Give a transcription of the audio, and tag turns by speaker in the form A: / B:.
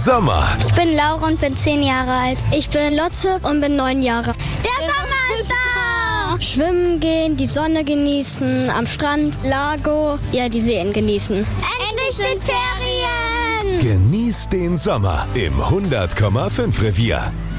A: Sommer.
B: Ich bin Laura und bin 10 Jahre alt. Ich bin Lotze und bin 9 Jahre. Der Sommer ist da! Schwimmen gehen, die Sonne genießen, am Strand, Lago, ja, die Seen genießen. Endlich sind Ferien!
A: Genießt den Sommer im 100,5 Revier.